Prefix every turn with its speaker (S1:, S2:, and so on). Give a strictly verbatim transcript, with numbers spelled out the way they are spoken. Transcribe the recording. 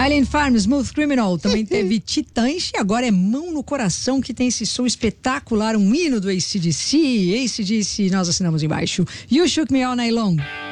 S1: Alien Farm, Smooth Criminal. Também teve Titãs e agora é Mão no Coração, que tem esse som espetacular, um hino do A C/D C. A C/D C, nós assinamos embaixo. You Shook Me All Night Long.